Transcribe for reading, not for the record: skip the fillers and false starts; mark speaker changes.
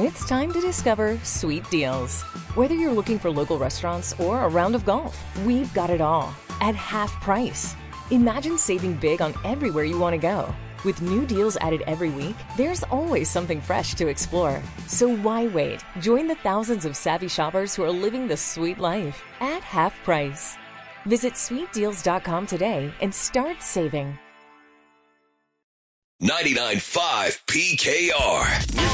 Speaker 1: It's time to discover sweet deals. Whether you're looking for local restaurants or a round of golf, we've got it all at half price. Imagine saving big on everywhere you want to go. With new deals added every week, there's always something fresh to explore. So why wait? Join the thousands of savvy shoppers who are living the sweet life at half price. Visit sweetdeals.com today and start saving.
Speaker 2: 99.5 PKR.